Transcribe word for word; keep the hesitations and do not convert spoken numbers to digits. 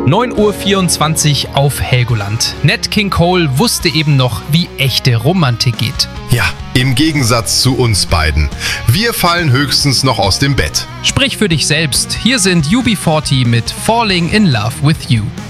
neun Uhr vierundzwanzig auf Helgoland. Nat King Cole wusste eben noch, wie echte Romantik geht. Ja, im Gegensatz zu uns beiden. Wir fallen höchstens noch aus dem Bett. Sprich für dich selbst. Hier sind U B vierzig mit Falling in Love with You.